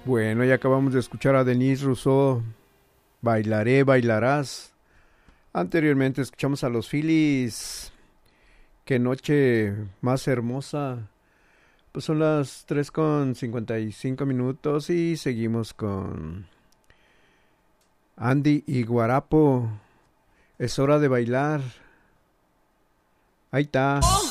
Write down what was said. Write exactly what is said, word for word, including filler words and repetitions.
Bueno, ya acabamos de escuchar a Denise Rousseau, Bailaré, Bailarás. Anteriormente escuchamos a los Phillies, Qué noche más hermosa. Pues son las tres con cincuenta y cinco minutos y seguimos con Andy y Guarapo. Es hora de bailar. Ahí está.